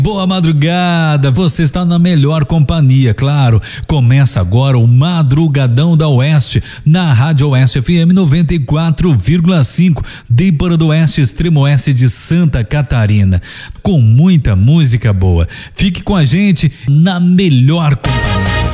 Boa madrugada, você está na melhor companhia, claro. Começa agora o Madrugadão da Oeste, na Rádio Oeste FM 94,5, Dêipara do Oeste, extremo oeste de Santa Catarina. Com muita música boa. Fique com a gente na melhor companhia.